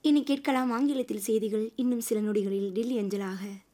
இனி கேட்கலாம் ஆங்கிலத்தில் செய்திகள் இன்னும் சில நொடிகளில் டெல்லி அஞ்சலாக.